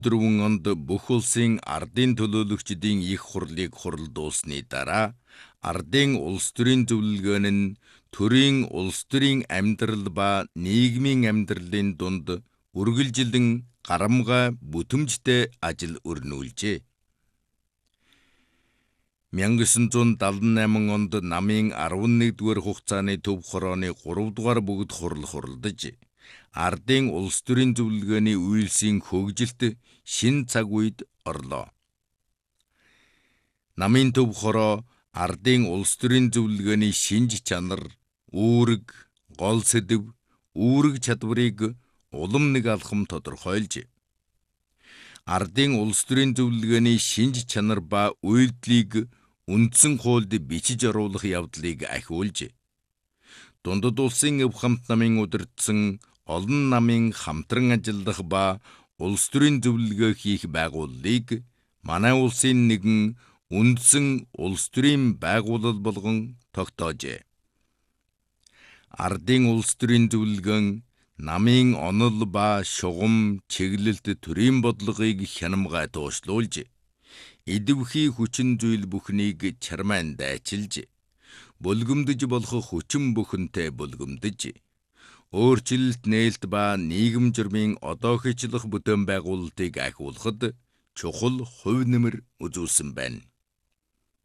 4 онд бүх улсын ардын төлөөлөгчдийн их хурлыг хурлдуулсны дараа ардын улс төрийн зөвлөгөөн нь төрийн улс төрийн амьдрал ба нийгмийн амьдралын дунд үргэлжилэн гарамгай бүтэмжтэй ажил өрнүүлжээ. 1978 онд намын 11-р хугацааны төв хорооны 3-р бүгд хурал хурлдаж ардын улс төрийн зөвлөгөөний үйлсийн хөгжилт шин цаг үед орлоо. Намын төв хороо ардын улс төрийн зөвлөгөөний шинж чанар, үүрэг, гол сэдэв, үүрэг чадварыг улам нэг алхам тодорхойлж, ардын улс төрийн зөвлөгөөний шинж чанар ба үйлдэлийг үндсэн хуульд бичиж оруулах явдлыг ахиулж, дундад улсын өв хамт намын удирдсан олон намын хамтран ажиллах ба улс төрийн зөвлөгөө хийх байгууллыг манай улсын нэгэн үндсэн улс төрийн байгууллал болгон тогтоожээ. Ардын улс төрийн зөвлөгөөн намын онол ба шугам, чиглэлт төрийн бодлогыг хянамгай туушлуулж, идэвхий хүчин зүйл бүхнийг чармайн дайчилж, булгамдж болох хүчин бүхэнтэй булгамдж, өөрчлөлт нээлт ба нийгэм журмын одоохичлох бүтээн байгуулалтыг ахиулахад чухал хувь нэмэр үзүүлсэн байна.